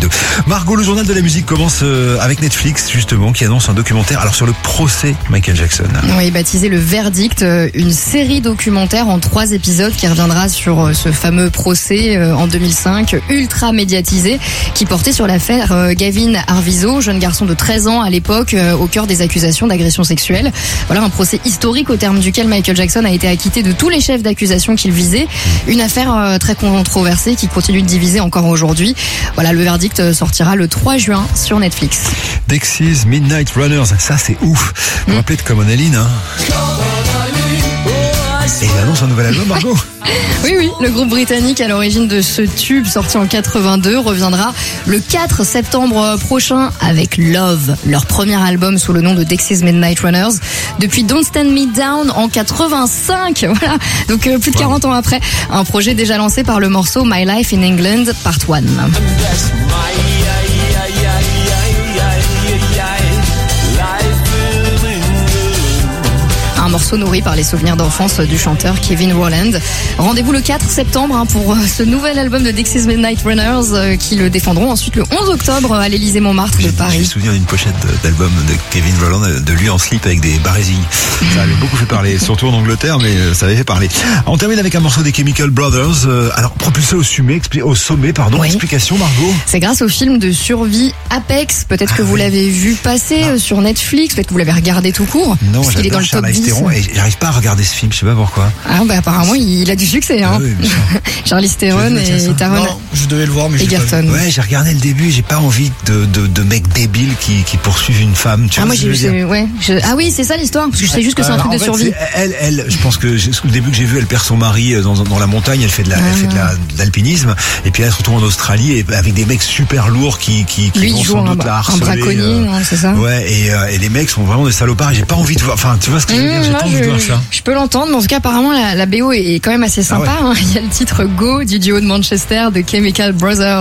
deux. Margot, le journal de la musique commence avec Netflix, justement, qui annonce un documentaire sur le procès Michael Jackson. Oui, baptisé Le Verdict, une série documentaire en 3 épisodes qui reviendra sur ce fameux procès en 2005, ultra médiatisé, qui portait sur l'affaire Gavin Arvizo, jeune garçon de 13 ans à l'époque, au cœur des accusations d'agression sexuelle. Voilà un procès historique au terme duquel Michael Jackson a été acquitté de tous les chefs d'accusation qu'il visait. Une affaire très controversée qui continue de diviser encore aujourd'hui. Voilà, Le Verdict sortira le 3 juin sur Netflix. Dexys Midnight Runners, ça c'est ouf. Vous vous rappelez de Common Aline, hein? Et il annonce un nouvel album, Margot. Oui, le groupe britannique à l'origine de ce tube sorti en 82 reviendra le 4 septembre prochain avec Love, leur premier album sous le nom de Dexys Midnight Runners. Depuis Don't Stand Me Down en 85, voilà. Donc plus de 40 ans après, un projet déjà lancé par le morceau My Life in England Part 1. Un morceau nourri par les souvenirs d'enfance du chanteur Kevin Rowland. Rendez-vous le 4 septembre pour ce nouvel album de Dexys Midnight Runners qui le défendront ensuite le 11 octobre à l'Élysée-Montmartre de Paris. Je me souviens d'une pochette d'album de Kevin Rowland, de lui en slip avec des barésilles. Ça avait beaucoup fait parler, surtout en Angleterre, mais ça avait fait parler. On termine avec un morceau des Chemical Brothers, propulsé au sommet, Oui. Explication, Margot. C'est grâce au film de survie Apex, peut-être que vous l'avez vu passer sur Netflix, peut-être que vous l'avez regardé tout court. Non, parce qu'il est dans le top 10. Et j'arrive pas à regarder ce film, je sais pas pourquoi. Ah bah apparemment il a du succès, hein. Oui, Charlize Theron et Taron. Non, je devais le voir, mais Egerton. Ouais, j'ai regardé le début, j'ai pas envie de mecs débiles qui poursuivent une femme. Tu vois ce que je veux dire. Ah oui, c'est ça l'histoire, parce que je sais juste que c'est un truc de survie. Elle, je pense que le début que j'ai vu, elle perd son mari dans la montagne, elle fait de l'alpinisme, et puis elle se retrouve en Australie avec des mecs super lourds qui Lui, vont il joue sans doute la harceler. un braconnier, c'est ça. Ouais, et les mecs sont vraiment des salopards. J'ai pas envie de voir. Enfin, tu vois ce que je veux dire. J'ai pas envie de voir ça. Je peux l'entendre, mais en tout cas, apparemment, la BO est quand même assez sympa. Ah ouais. Il y a le titre Go du duo de Manchester, de Chemical Brothers.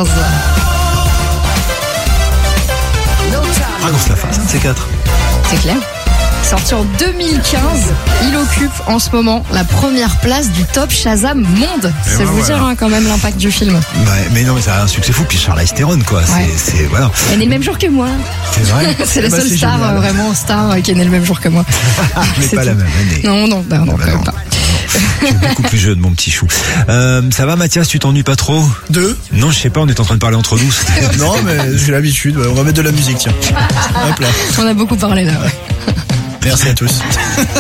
Raconte la face, c'est 4. C'est clair. Sorti en 2015, il occupe en ce moment la première place du top Shazam monde. C'est vous dire quand même l'impact du film. Ouais, mais non, mais ça a un succès fou. Puis Charlize Theron, quoi. Ouais. C'est voilà. Elle est le même jour que moi. C'est vrai. C'est la seule star, génial. vraiment star, qui est née le même jour que moi. Mais pas tout. la même année. Non, quand même pas. Je suis beaucoup plus jeune, mon petit chou. Ça va, Mathias, tu t'ennuies pas trop? Non, je sais pas, on est en train de parler entre nous. Non, mais j'ai l'habitude. On va mettre de la musique, tiens. Hop là. On a beaucoup parlé là. Merci à tous.